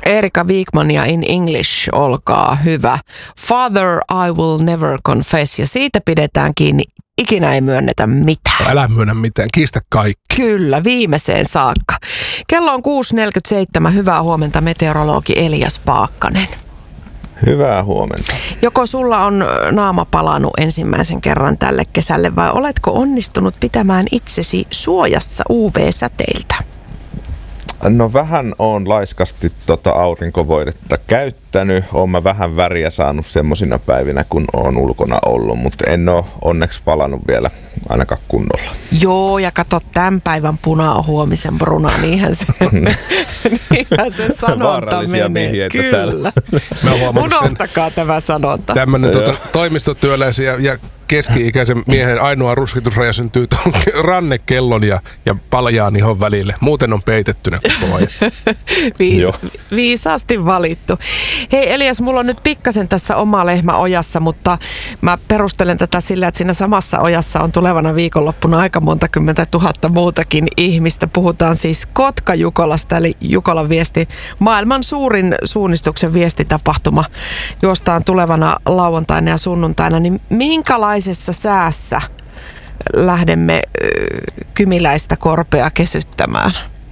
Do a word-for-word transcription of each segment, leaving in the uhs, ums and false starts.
Erika Wigmania in English, olkaa hyvä. Father, I will never confess. Ja siitä pidetään kiinni. Ikinä ei myönnetä mitään. Älä myönnä mitään, kiistä kaikki. Kyllä, viimeiseen saakka. Kello on kuusi neljäkymmentäseitsemän. Hyvää huomenta, meteorologi Elias Paakkanen. Hyvää huomenta. Joko sulla on naama palannut ensimmäisen kerran tälle kesälle vai oletko onnistunut pitämään itsesi suojassa U V-säteiltä? No vähän on laiskasti tota aurinkovoidetta käyttänyt. Oon mä vähän väriä saanut semmosina päivinä, kun oon ulkona ollut, mutta en ole onneksi palannut vielä ainakaan kunnolla. Joo, ja kato, tämän päivän puna on huomisen bruna, niinhän se, niinhän se sanonta menee. Kyllä. Unohtakaa tämä sanonta. Tämmöinen tuota, toimistotyöläisen ja, ja keski-ikäisen miehen ainoa ruskitusraja syntyy tuon rannekellon ja, ja paljaan ihon välille. Muuten on peitettynä koko ajan. Viis, viisaasti valittu. Hei Elias, mulla on nyt pikkasen tässä oma lehmä ojassa, mutta mä perustelen tätä sillä, että siinä samassa ojassa on tulevana viikonloppuna aika monta kymmentä tuhatta muutakin ihmistä. Puhutaan siis Kotka-Jukolasta, eli Jukolan viesti, maailman suurin suunnistuksen viestitapahtuma, juostaan tulevana lauantaina ja sunnuntaina. Niin minkälaisessa säässä lähdemme kymiläistä korpea kesyttämään?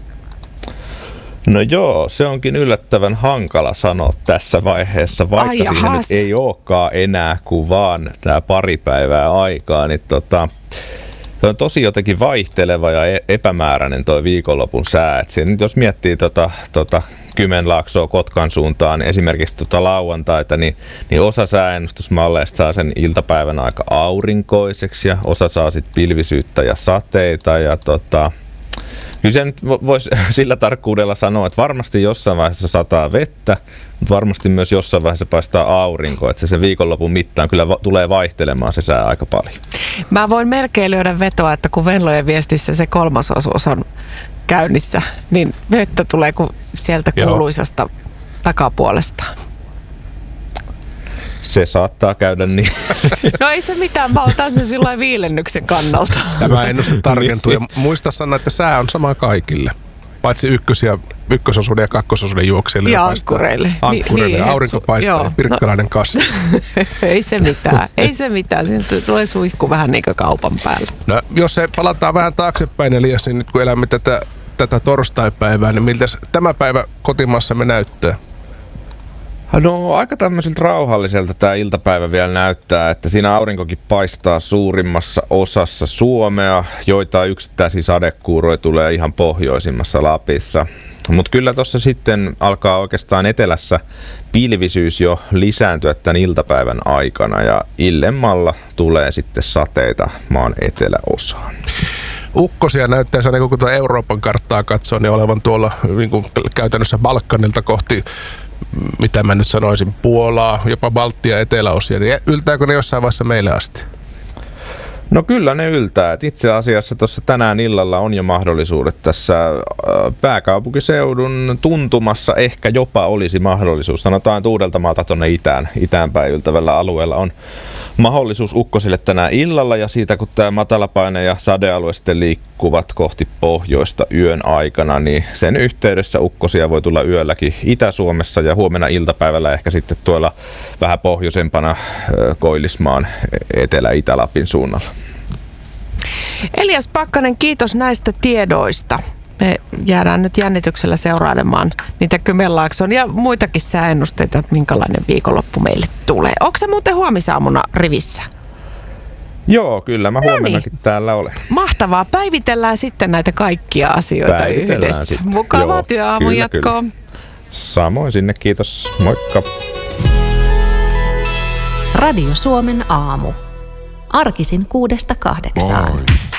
No joo, se onkin yllättävän hankala sanoa tässä vaiheessa, vaikka Ai siihen jahas. nyt ei olekaan enää kuin vaan tämä pari päivää aikaa, niin tota, se on tosi jotenkin vaihteleva ja epämääräinen toi viikonlopun sää. Et siinä, jos miettii tota, tota Kymenlaaksoa Kotkan suuntaan, niin esimerkiksi tota lauantaita, niin, niin osa sääennustusmalleista saa sen iltapäivän aika aurinkoiseksi ja osa saa sitten pilvisyyttä ja sateita ja tota, kyllä se nyt voisi sillä tarkkuudella sanoa, että varmasti jossain vaiheessa sataa vettä, mutta varmasti myös jossain vaiheessa paistaa aurinko, että se, se viikonlopun mittaan kyllä va- tulee vaihtelemaan se sää aika paljon. Mä voin melkein lyödä vetoa, että kun Venlojen viestissä se kolmas osuus on käynnissä, niin vettä tulee kuin sieltä kuuluisasta takapuolesta. Se saattaa käydä niin. No ei se mitään, mä otan sen sillain viilennyksen kannalta. Tämä ennuste tarkentuu ja muista sanoa, että sää on sama kaikille. Paitsi ykkös- ja ykkösosuuden ja kakkososuuden juoksille. Ja ankkureille. Ankkureille. Niin, aurinko paistaa joo, ja Pirkkalainen no. kassi. Ei se mitään, ei se mitään. Siinä tulee suihku vähän niin kuin kaupan päällä. No, jos se palataan vähän taaksepäin, Elias, niin nyt kun elämme tätä, tätä torstaipäivää, niin miltä tämä päivä kotimaassamme näyttää? No aika tämmöiseltä rauhalliselta tämä iltapäivä vielä näyttää, että siinä aurinkokin paistaa suurimmassa osassa Suomea, joitain yksittäisiä sadekuuroja tulee ihan pohjoisimmassa Lapissa. Mutta kyllä tuossa sitten alkaa oikeastaan etelässä pilvisyys jo lisääntyä tämän iltapäivän aikana ja illemmalla tulee sitten sateita maan eteläosaan. Ukkosia näyttää, niin kun tuota Euroopan karttaa katsoo, niin olevan tuolla niin kuin käytännössä Balkanilta kohti, mitä mä nyt sanoisin, Puolaa, jopa Baltia eteläosia. Niin yltääkö ne jossain vaiheessa meille asti? No kyllä ne yltää. Et itse asiassa tuossa tänään illalla on jo mahdollisuudet tässä pääkaupunkiseudun tuntumassa ehkä jopa olisi mahdollisuus. Sanotaan, että Uudeltamaalta tuonne itään, itäänpäin yltävällä alueella on mahdollisuus ukkosille tänään illalla ja siitä kun tämä matalapaine ja sadealue sitten liikkuvat kohti pohjoista yön aikana, niin sen yhteydessä ukkosia voi tulla yölläkin Itä-Suomessa ja huomenna iltapäivällä ehkä sitten tuolla vähän pohjoisempana Koillismaan Etelä-Itä-Lapin suunnalla. Elias Paakkanen, kiitos näistä tiedoista. Me jäädään nyt jännityksellä seurailemaan niitä Kymenlaakson ja muitakin sääennusteita, että minkälainen viikonloppu meille tulee. Onko se muuten huomisaamuna rivissä? Joo, kyllä. Mä huomennakin täällä olen. Mahtavaa. Päivitellään sitten näitä kaikkia asioita yhdessä. Sitten. Mukavaa työaamun jatkoa. Samoin sinne, kiitos. Moikka. Radio Suomen aamu. Arkisin kuudesta kahdeksaan.